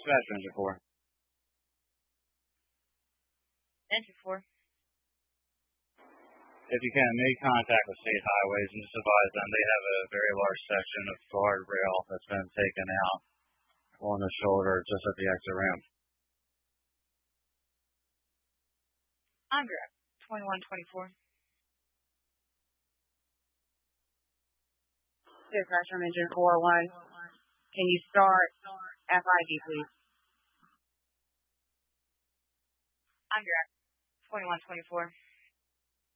Dispatch Engine 4. Engine 4. If you can, make contact with state highways and just advise them they have a very large section of guardrail that's been taken out on the shoulder just at the exit ramp. Andrea, 2124. Dispatch from Engine 4-1. Can you start FID, please? Andrea, 2124.